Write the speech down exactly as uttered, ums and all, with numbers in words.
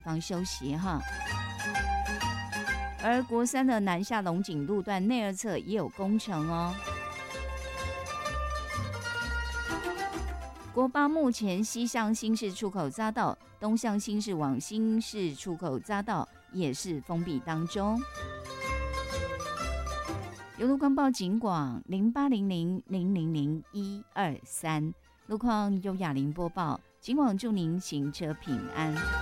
方休息哈。而国三的南下龙井路段内二侧也有工程哦。国八目前西向新市出口匝道、东向新市往新市出口匝道也是封闭当中。有路况报警广零八零零零零零一二三，路况由雅玲播报，警广祝您行车平安。